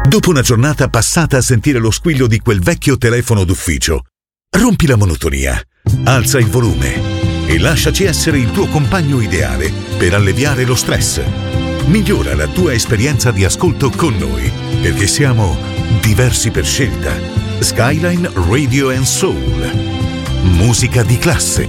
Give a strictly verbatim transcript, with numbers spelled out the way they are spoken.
Dopo una giornata passata a sentire lo squillo di quel vecchio telefono d'ufficio, rompi la monotonia, alza il volume e lasciaci essere il tuo compagno ideale per alleviare lo stress. Migliora la tua esperienza di ascolto con noi, perché siamo diversi per scelta. Skyline Radio and Soul. Musica di classe.